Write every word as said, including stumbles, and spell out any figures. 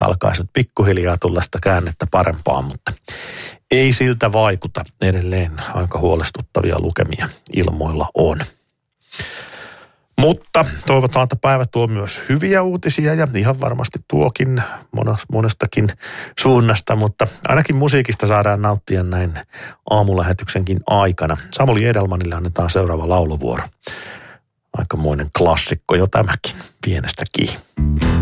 alkaisi nyt pikkuhiljaa tulla sitä käännettä parempaa, mutta ei siltä vaikuta. Edelleen aika huolestuttavia lukemia ilmoilla on. Mutta toivotaan, että päivä tuo myös hyviä uutisia ja ihan varmasti tuokin monestakin suunnasta, mutta ainakin musiikista saadaan nauttia näin aamulähetyksenkin aikana. Samuli Edelmanille annetaan seuraava lauluvuoro. Aikamoinen klassikko jo tämäkin, pienestä kiinni.